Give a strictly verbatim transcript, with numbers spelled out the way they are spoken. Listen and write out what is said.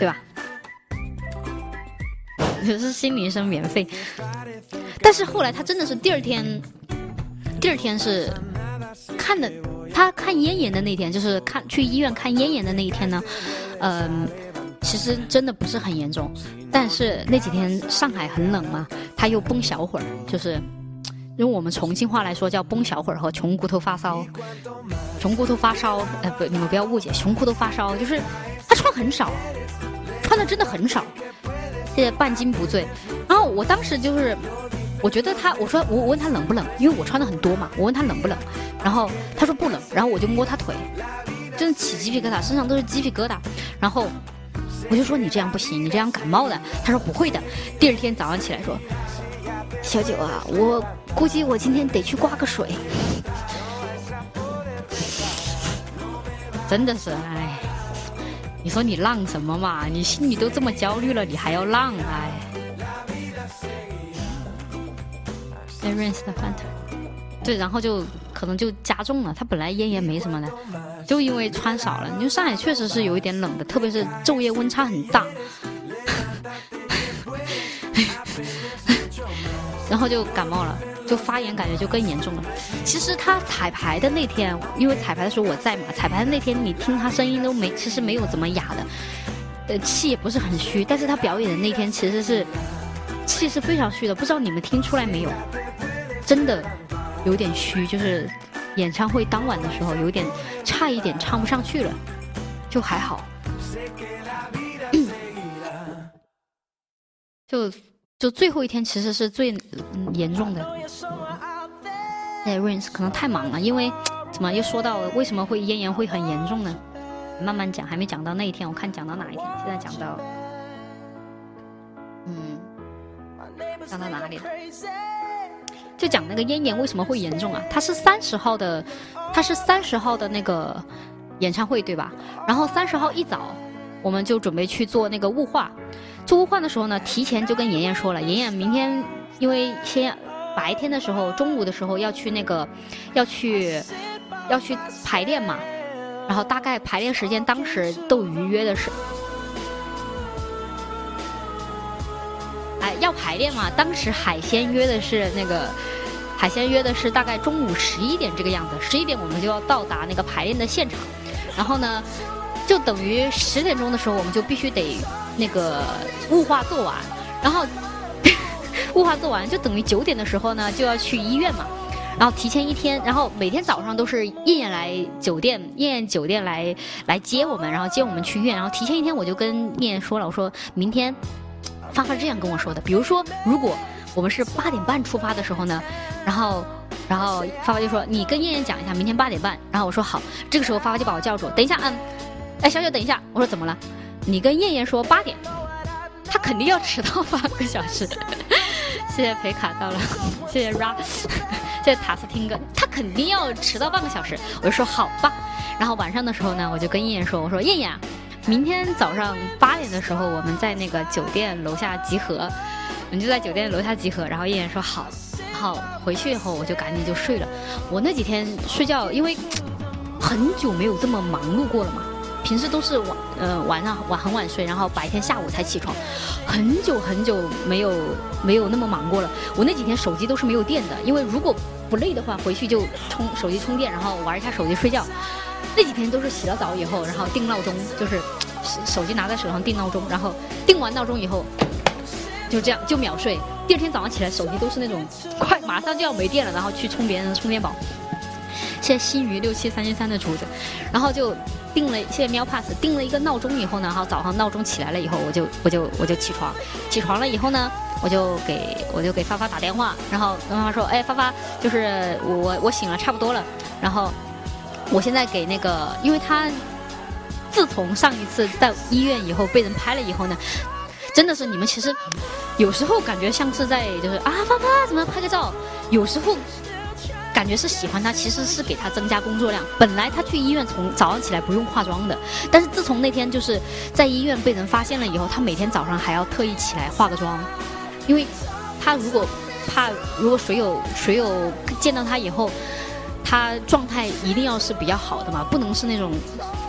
对吧？就是心理医生免费。但是后来他真的是第二天，第二天是看的，他看咽炎的那天，就是看去医院看咽炎的那一天呢，嗯、呃，其实真的不是很严重，但是那几天上海很冷嘛，他又崩小会儿，就是用我们重庆话来说叫崩小会儿和穷骨头发烧，穷骨头发烧，呃不，你们不要误解，穷骨头发烧就是他穿很少，穿的真的很少，现在半斤不醉。然后我当时就是。我觉得他，我说我问他冷不冷，因为我穿的很多嘛，我问他冷不冷，然后他说不冷，然后我就摸他腿，真的起鸡皮疙瘩，身上都是鸡皮疙瘩，然后我就说你这样不行，你这样感冒的。他说不会的。第二天早上起来说，小九啊，我估计我今天得去挂个水。真的是，哎，你说你浪什么嘛？你心里都这么焦虑了，你还要浪，哎。Rins 的饭腿，对，然后就可能就加重了。他本来咽炎没什么的，就因为穿少了。你说上海确实是有一点冷的，特别是昼夜温差很大，然后就感冒了，就发炎，感觉就更严重了。其实他彩排的那天，因为彩排的时候我在嘛，彩排的那天你听他声音都没，其实没有怎么哑的，呃，气也不是很虚。但是他表演的那天其实是气是非常虚的，不知道你们听出来没有？真的有点虚，就是演唱会当晚的时候有点差一点唱不上去了，就还好。嗯、就就最后一天其实是最、嗯、严重的。哎 Rins 可能太忙了，因为怎么又说到为什么会咽炎会很严重呢？慢慢讲，还没讲到那一天，我看讲到哪一天？现在讲到，嗯，讲到哪里了？就讲那个咽炎为什么会严重啊？他是三十号的，他是三十号的那个演唱会对吧？然后三十号一早，我们就准备去做那个雾化。做雾化的时候呢，提前就跟妍妍说了，妍妍明天因为先白天的时候，中午的时候要去那个要去要去排练嘛，然后大概排练时间当时都预约的是。哎，要排练嘛？当时海鲜约的是那个，海鲜约的是大概中午十一点这个样子，十一点我们就要到达那个排练的现场，然后呢，就等于十点钟的时候我们就必须得那个雾化做完，然后雾化做完就等于九点的时候呢就要去医院嘛，然后提前一天，然后每天早上都是燕燕来酒店，燕燕酒店来来接我们，然后接我们去医院，然后提前一天我就跟燕燕说了，我说明天。发发这样跟我说的，比如说，如果我们是八点半出发的时候呢，然后，然后发发就说你跟燕燕讲一下，明天八点半。然后我说好，这个时候发发就把我叫住，等一下，嗯，哎，小九等一下，我说怎么了？你跟燕燕说八点，他肯定要迟到半个小时。谢谢裴卡到了，谢谢 Ra， 谢谢塔斯汀哥，他肯定要迟到半个小时。我就说好吧。然后晚上的时候呢，我就跟燕燕说，我说燕燕。明天早上八点的时候，我们在那个酒店楼下集合，我们就在酒店楼下集合。然后燕燕说好，然后回去以后我就赶紧就睡了。我那几天睡觉，因为很久没有这么忙碌过了嘛，平时都是晚呃晚上晚很晚睡，然后白天下午才起床，很久很久没有没有那么忙过了。我那几天手机都是没有电的，因为如果不累的话，回去就充手机充电，然后玩一下手机睡觉。那几天都是洗了澡以后，然后定闹钟，就是手机拿在手上定闹钟，然后定完闹钟以后就这样就秒睡。第二天早上起来，手机都是那种快马上就要没电了，然后去充别人的充电宝。谢谢新鱼六七三七三的竹子，然后就定了，谢谢喵 pass 定了一个闹钟以后呢，然后早上闹钟起来了以后，我就我就我就起床，起床了以后呢，我就给我就给发发打电话，然后跟发发说，哎，发发，就是我我醒了差不多了，然后。我现在给那个，因为他自从上一次在医院以后被人拍了以后呢，真的是你们其实有时候感觉像是在就是啊发发怎么拍个照，有时候感觉是喜欢他，其实是给他增加工作量。本来他去医院从早上起来不用化妆的，但是自从那天就是在医院被人发现了以后，他每天早上还要特意起来化个妆，因为他如果怕如果水友水友见到他以后。他状态一定要是比较好的嘛，不能是那种